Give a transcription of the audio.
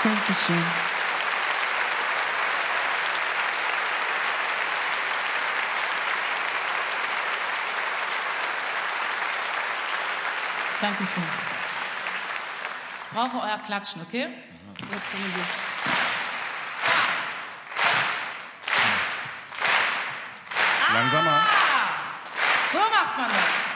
Dankeschön. Dankeschön. Ich brauche euer Klatschen, okay? Langsamer. So macht man das.